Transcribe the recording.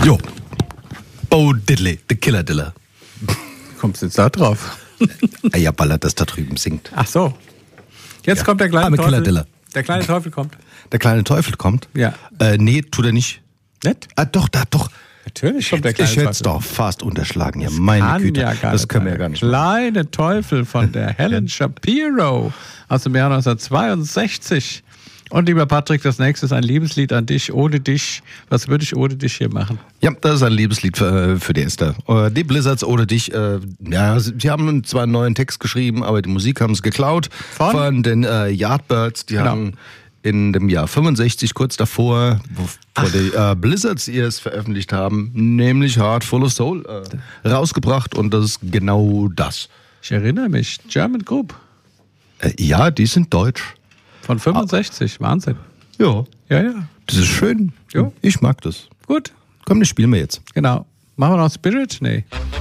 Jo. Bo Diddley, the Killer Diller. Kommst du jetzt da drauf? Eierballert, das da drüben singt. Ach so. Jetzt kommt der kleine Killer Teufel. Diller. Der kleine Teufel kommt. Der kleine Teufel kommt? Ja. Nee, tut er nicht. Nicht? Doch. Natürlich kommt der kleine Ich hätte Teufel. es doch fast unterschlagen. Ja, meine Kann Güte. ja gar das nicht können wir sein. ja gar nicht. Kleine Teufel von der Helen Shapiro aus dem Jahr 1962. Und lieber Patrick, das nächste ist ein Liebeslied an dich. Ohne dich, was würde ich ohne dich hier machen? Ja, das ist ein Liebeslied für die Esther. Die Blizzards ohne dich, ja, sie haben zwar einen neuen Text geschrieben, aber die Musik haben sie geklaut von den Yardbirds. Die haben in dem Jahr 65, kurz davor, bevor die Blizzards es veröffentlicht haben, nämlich Heart Full of Soul rausgebracht, und das ist genau das. Ich erinnere mich, German Group. Ja, die sind deutsch. Von 65, Wahnsinn. Ja. Ja. Das ist schön. Ja. Ich mag das. Gut, Komm, das spielen wir jetzt. genau. Machen wir noch Spirit? Nee.